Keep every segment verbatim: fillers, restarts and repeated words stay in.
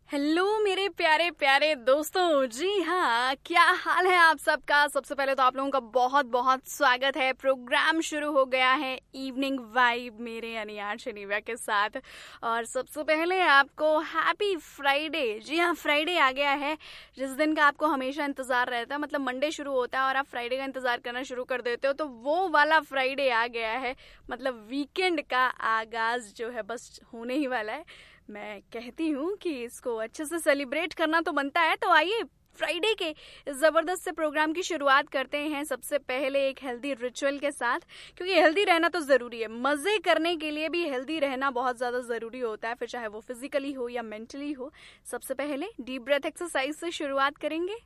Hello मेरे प्यारे प्यारे दोस्तों। जी हाँ, क्या हाल है आप सबका। सबसे पहले तो आप लोगों का बहुत बहुत स्वागत है। प्रोग्राम शुरू हो गया है इवनिंग वाइब मेरे यानी आर्श निव्या के साथ। और सबसे पहले आपको हैप्पी फ्राइडे। जी हाँ, फ्राइडे आ गया है जिस दिन का आपको हमेशा इंतजार रहता है। मतलब मंडे शुरू होता है और आप फ्राइडे का इंतजार करना शुरू कर देते हो, तो वो वाला फ्राइडे आ गया है। मतलब वीकेंड का आगाज जो है बस होने ही वाला है। मैं कहती हूँ कि इसको अच्छे से सेलिब्रेट करना तो बनता है। तो आइए फ्राइडे के इस जबरदस्त से प्रोग्राम की शुरुआत करते हैं सबसे पहले एक हेल्दी रिचुअल के साथ, क्योंकि हेल्दी रहना तो जरूरी है। मजे करने के लिए भी हेल्दी रहना बहुत ज्यादा जरूरी होता है, फिर चाहे वो फिजिकली हो या मेंटली हो। सबसे पहले डीप ब्रेथ एक्सरसाइज से शुरुआत करेंगे।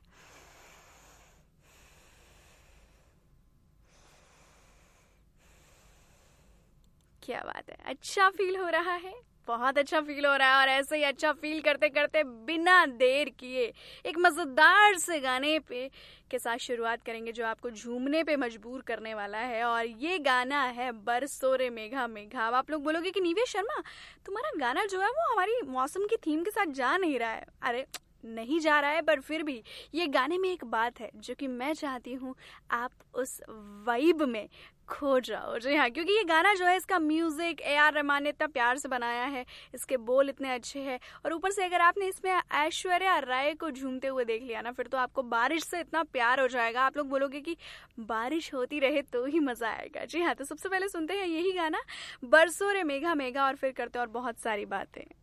क्या बात है, अच्छा फील हो रहा है, बहुत अच्छा फील हो रहा है। और ऐसे ही अच्छा फील करते करते बिना देर किए एक मजेदार से गाने पे के साथ शुरुआत करेंगे जो आपको झूमने पे मजबूर करने वाला है। और ये गाना है बरसो रे मेघा मेघा। अब आप लोग बोलोगे कि नीवे शर्मा, तुम्हारा गाना जो है वो हमारी मौसम की थीम के साथ जा नहीं रहा है। अरे नहीं जा रहा है, पर फिर भी ये गाने में एक बात है जो कि मैं चाहती हूँ आप उस वाइब में खो जाओ। जी हाँ, क्योंकि ये गाना जो है इसका म्यूजिक ए आर रहमान ने इतना प्यार से बनाया है, इसके बोल इतने अच्छे हैं, और ऊपर से अगर आपने इसमें ऐश्वर्या राय को झूमते हुए देख लिया ना, फिर तो आपको बारिश से इतना प्यार हो जाएगा। आप लोग बोलोगे कि बारिश होती रहे तो ही मजा आएगा। जी हाँ, तो सबसे पहले सुनते हैं यही गाना बरसो रे मेघा मेघा, और फिर करते हैं और बहुत सारी बातें।